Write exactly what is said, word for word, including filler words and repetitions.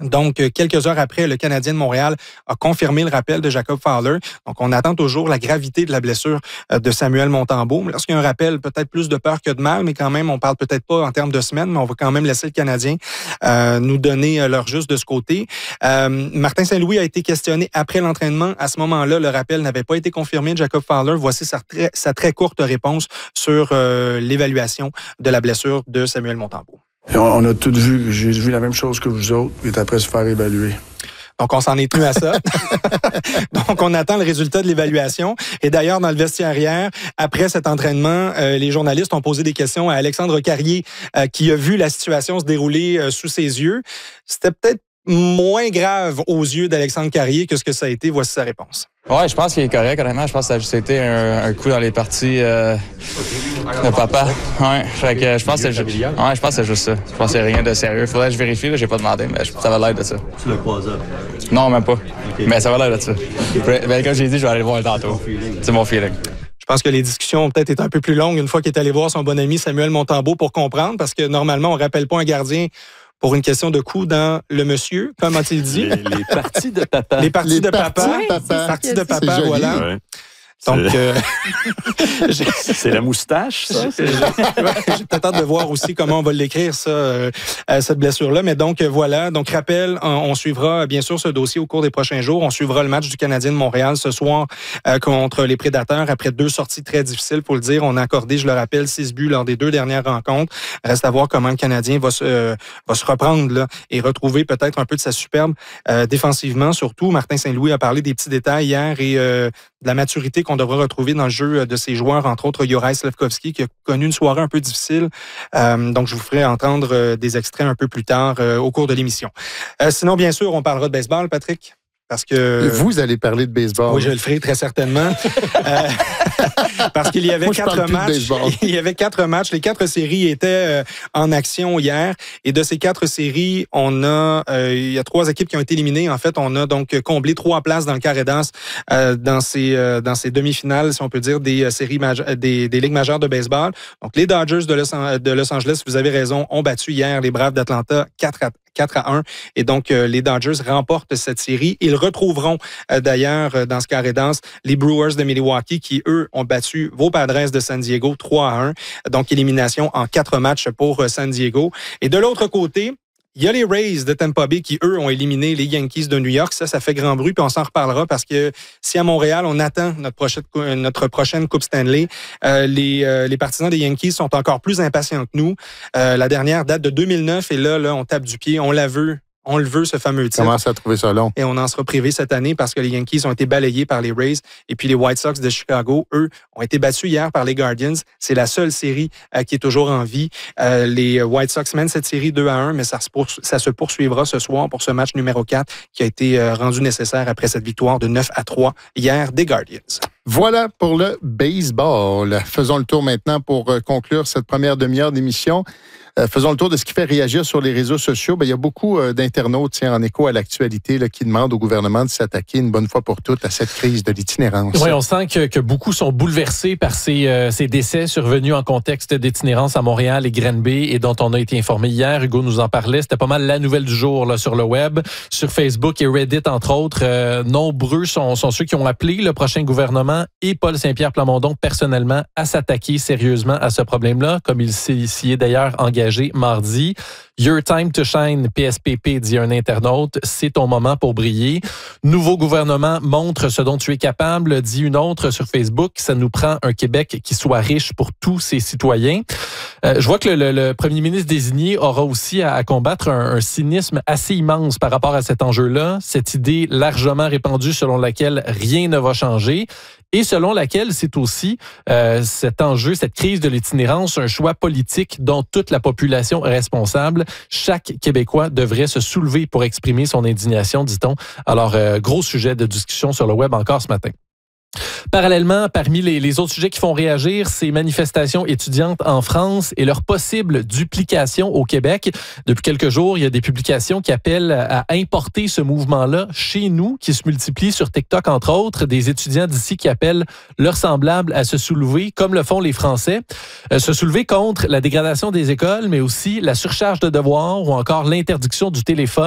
Donc, quelques heures après, le Canadien de Montréal a confirmé le rappel de Jacob Fowler. Donc, on attend toujours la gravité de la blessure de Samuel Montembeault. Lorsqu'il y a un rappel, peut-être plus de peur que de mal, mais quand même, on parle peut-être pas en termes de semaines, mais on va quand même laisser le Canadien euh, nous donner leur juste de ce côté. Euh, Martin Saint-Louis a été questionné après l'entraînement. À ce moment-là, le rappel n'avait pas été confirmé de Jacob Fowler. Voici sa très, sa très courte réponse sur euh, l'évaluation de la blessure de Samuel Montembeault. On a tous vu, j'ai vu la même chose que vous autres, et après se faire évaluer. Donc, on s'en est tenu à ça. Donc, on attend le résultat de l'évaluation. Et d'ailleurs, dans le vestiaire hier, après cet entraînement, euh, les journalistes ont posé des questions à Alexandre Carrier, euh, qui a vu la situation se dérouler euh, sous ses yeux. C'était peut-être moins grave aux yeux d'Alexandre Carrier que ce que ça a été. Voici sa réponse. Ouais, je pense qu'il est correct, honnêtement. Je pense que ça a juste été un, un coup dans les parties euh, de papa. Ouais, fait que je pense que c'est juste, ouais, je pense que c'est juste ça. Je pense que c'est rien de sérieux. Faudrait que je vérifie, là, j'ai pas demandé, mais ça va l'air de ça. Tu l'as croisé? Non, même pas. Okay. Mais ça va l'air de ça. Okay. Mais comme j'ai dit, je vais aller le voir tantôt. C'est mon feeling. Je pense que les discussions ont peut-être été un peu plus longues une fois qu'il est allé voir son bon ami Samuel Montembeault pour comprendre, parce que normalement, on ne rappelle pas un gardien pour une question de coup dans le monsieur, comme a-t-il dit? Les, les parties de papa. Les parties les de parties papa. de papa. Les parties de papa, joli, voilà. Ouais. Donc, euh, c'est la moustache, ça? J'ai peut-être hâte de voir aussi comment on va l'écrire, ça, euh, cette blessure-là. Mais donc, voilà. Donc, rappel, on, on suivra bien sûr ce dossier au cours des prochains jours. On suivra le match du Canadien de Montréal ce soir euh, contre les Prédateurs. Après deux sorties très difficiles, pour le dire, on a accordé, je le rappelle, six buts lors des deux dernières rencontres. Reste à voir comment le Canadien va se, euh, va se reprendre là, et retrouver peut-être un peu de sa superbe euh, défensivement. Surtout, Martin Saint-Louis a parlé des petits détails hier et euh, de la maturité qu'on devra retrouver dans le jeu de ses joueurs, entre autres Juraj Slafkovský, qui a connu une soirée un peu difficile. Euh, donc, je vous ferai entendre euh, des extraits un peu plus tard euh, au cours de l'émission. Euh, sinon, bien sûr, on parlera de baseball, Patrick. Parce que vous allez parler de baseball. Oui, je le ferai très certainement. euh, parce qu'il y avait Moi, quatre matchs. Il y avait quatre matchs. Les quatre séries étaient euh, en action hier. Et de ces quatre séries, on a, euh, il y a trois équipes qui ont été éliminées. En fait, on a donc comblé trois places dans le carré d'as euh, dans ces euh, dans ces demi-finales, si on peut dire, des séries maje- des, des ligues majeures de baseball. Donc, les Dodgers de Los, de Los Angeles, vous avez raison, ont battu hier les Braves d'Atlanta quatre à quatre à un. Et donc, euh, les Dodgers remportent cette série. Ils retrouveront euh, d'ailleurs euh, dans ce carré d'as les Brewers de Milwaukee qui, eux, ont battu vos Padres de San Diego trois à un. Donc, élimination en quatre matchs pour euh, San Diego. Et de l'autre côté, il y a les Rays de Tampa Bay qui, eux, ont éliminé les Yankees de New York. Ça, ça fait grand bruit, puis on s'en reparlera parce que si à Montréal, on attend notre prochaine, notre prochaine Coupe Stanley, euh, les, euh, les partisans des Yankees sont encore plus impatients que nous. Euh, la dernière date de deux mille neuf, et là, là, on tape du pied, on la veut. On le veut, ce fameux titre. Commence à trouver ça long. Et on en sera privé cette année parce que les Yankees ont été balayés par les Rays. Et puis les White Sox de Chicago, eux, ont été battus hier par les Guardians. C'est la seule série euh, qui est toujours en vie. Euh, les White Sox mènent cette série deux à un, mais ça se, poursu- ça se poursuivra ce soir pour ce match numéro quatre qui a été euh, rendu nécessaire après cette victoire de neuf à trois hier des Guardians. Voilà pour le baseball. Faisons le tour maintenant pour conclure cette première demi-heure d'émission. Euh, faisons le tour de ce qui fait réagir sur les réseaux sociaux. Bien, il y a beaucoup euh, d'internautes, tiens, en écho à l'actualité, là, qui demandent au gouvernement de s'attaquer une bonne fois pour toutes à cette crise de l'itinérance. Oui, on sent que, que beaucoup sont bouleversés par ces, euh, ces décès survenus en contexte d'itinérance à Montréal et Granby et dont on a été informé hier. Hugo nous en parlait. C'était pas mal la nouvelle du jour là, sur le web, sur Facebook et Reddit, entre autres. Euh, nombreux sont, sont ceux qui ont appelé le prochain gouvernement et Paul Saint-Pierre Plamondon personnellement à s'attaquer sérieusement à ce problème-là, comme il s'y est d'ailleurs engagé mardi. Your time to shine, P S P P, dit un internaute, c'est ton moment pour briller. Nouveau gouvernement montre ce dont tu es capable, dit une autre sur Facebook. Ça nous prend un Québec qui soit riche pour tous ses citoyens. Euh, je vois que le, le, le premier ministre désigné aura aussi à, à combattre un, un cynisme assez immense par rapport à cet enjeu-là. Cette idée largement répandue selon laquelle rien ne va changer et selon laquelle c'est aussi euh, cet enjeu, cette crise de l'itinérance, un choix politique dont toute la population est responsable. Chaque Québécois devrait se soulever pour exprimer son indignation, dit-on. Alors, euh, gros sujet de discussion sur le web encore ce matin. Parallèlement, parmi les, les autres sujets qui font réagir, ces manifestations étudiantes en France et leur possible duplication au Québec. Depuis quelques jours, il y a des publications qui appellent à importer ce mouvement-là chez nous, qui se multiplient sur TikTok, entre autres. Des étudiants d'ici qui appellent leurs semblables à se soulever, comme le font les Français. Euh, se soulever contre la dégradation des écoles, mais aussi la surcharge de devoirs ou encore l'interdiction du téléphone.